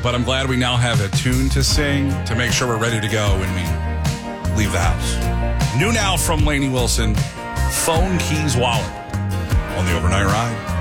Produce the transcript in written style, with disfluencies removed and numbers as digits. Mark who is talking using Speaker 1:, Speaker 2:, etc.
Speaker 1: but I'm glad we now have a tune to sing to make sure we're ready to go when we leave the house. New now from Lainey Wilson, Phone Keys Wallet on the Overnight Ride.